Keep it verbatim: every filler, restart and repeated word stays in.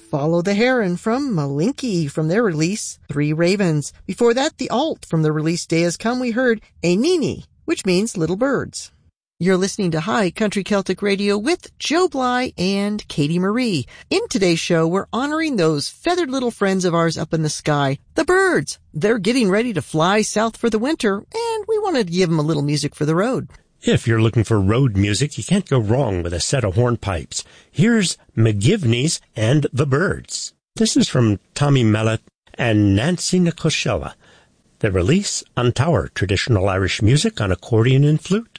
Follow the Heron from Malinky from their release, Three Ravens. Before that, The Alt from the release Day Has Come, we heard A Nini, which means little birds. You're listening to High Country Celtic Radio with Joe Bly and Katie Marie. In today's show, we're honoring those feathered little friends of ours up in the sky, the birds. They're getting ready to fly south for the winter, and we wanted to give them a little music for the road. If you're looking for road music, you can't go wrong with a set of hornpipes. Here's McGivney's and the Birds. This is from Tommy Mellett and Nancy Nicoshella. The release on Tower, traditional Irish music on accordion and flute.